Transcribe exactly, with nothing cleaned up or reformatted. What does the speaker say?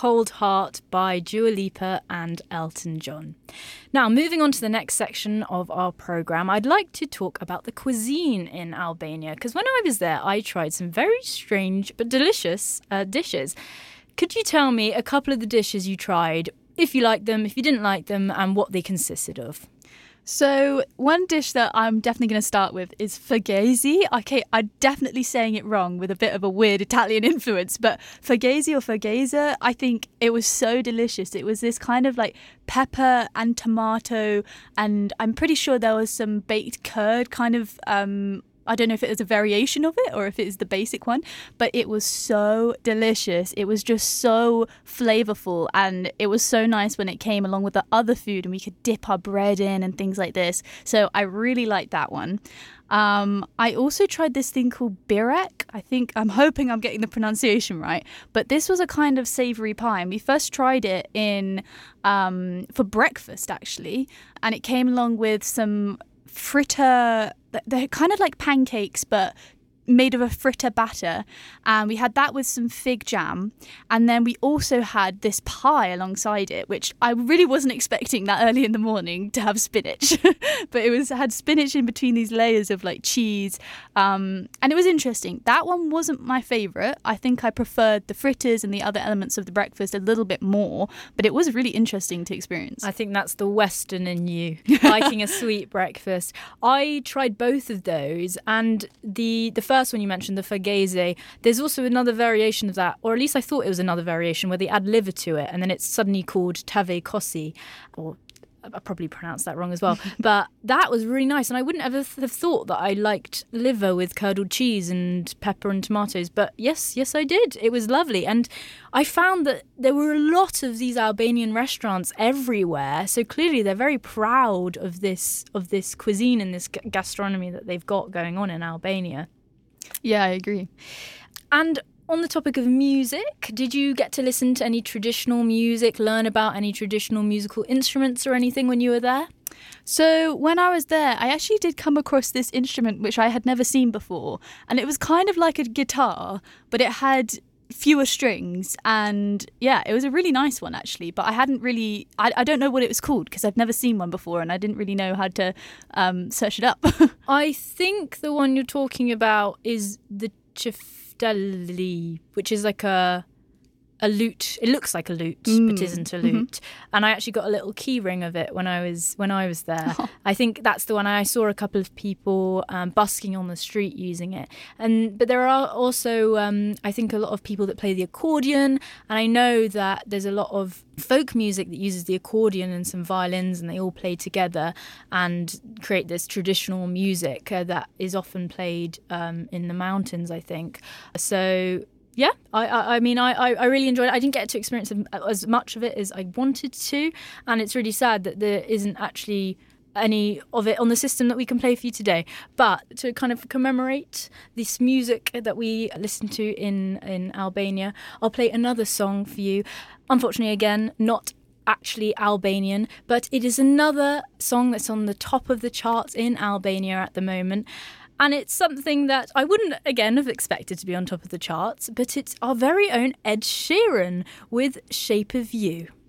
Cold Heart by Dua Lipa and Elton John. Now, moving on to the next section of our programme, I'd like to talk about the cuisine in Albania, because when I was there, I tried some very strange but delicious uh, dishes. Could you tell me a couple of the dishes you tried, if you liked them, if you didn't like them, and what they consisted of? So one dish that I'm definitely going to start with is fugazi. Okay, I'm definitely saying it wrong with a bit of a weird Italian influence, but fugazi or fugazza, I think it was so delicious. It was this kind of like pepper and tomato, and I'm pretty sure there was some baked curd kind of um I don't know if it was a variation of it or if it is the basic one, but it was so delicious. It was just so flavorful, and it was so nice when it came along with the other food and we could dip our bread in and things like this. So I really liked that one. Um, I also tried this thing called birek. I think, I'm hoping I'm getting the pronunciation right, but this was a kind of savoury pie. And we first tried it in um, for breakfast, actually, and it came along with some fritter. They're kind of like pancakes, but made of a fritter batter, and we had that with some fig jam, and then we also had this pie alongside it, which I really wasn't expecting that early in the morning to have spinach. But it was had spinach in between these layers of like cheese, um, and it was interesting. That one wasn't my favourite. I think I preferred the fritters and the other elements of the breakfast a little bit more, but it was really interesting to experience. I think that's the Western in you, liking a sweet breakfast. I tried both of those, and the the first one you mentioned, the fugazi, there's also another variation of that, or at least I thought it was another variation, where they add liver to it, and then it's suddenly called tave kosi, or I probably pronounced that wrong as well. But that was really nice, and I wouldn't ever have thought that I liked liver with curdled cheese and pepper and tomatoes. But yes, yes I did. It was lovely, and I found that there were a lot of these Albanian restaurants everywhere. So clearly they're very proud of this of this cuisine and this gastronomy that they've got going on in Albania. Yeah, I agree. And on the topic of music, did you get to listen to any traditional music, learn about any traditional musical instruments or anything when you were there? So when I was there, I actually did come across this instrument which I had never seen before. And it was kind of like a guitar, but it had fewer strings, and yeah, it was a really nice one actually, but I hadn't really I, I don't know what it was called because I've never seen one before, and I didn't really know how to um, search it up. I think the one you're talking about is the chiftali, which is like a a lute. It looks like a lute, mm. but isn't a lute. Mm-hmm. And I actually got a little key ring of it when I was when I was there. Oh. I think that's the one. I saw a couple of people um, busking on the street using it. And but there are also um, I think a lot of people that play the accordion. And I know that there's a lot of folk music that uses the accordion and some violins, and they all play together and create this traditional music uh, that is often played um, in the mountains, I think. So. Yeah, I, I I mean, I, I really enjoyed it. I didn't get to experience as much of it as I wanted to, and it's really sad that there isn't actually any of it on the system that we can play for you today. But to kind of commemorate this music that we listen to in, in Albania, I'll play another song for you. Unfortunately, again, not actually Albanian, but it is another song that's on the top of the charts in Albania at the moment. And it's something that I wouldn't, again, have expected to be on top of the charts, but it's our very own Ed Sheeran with Shape of You.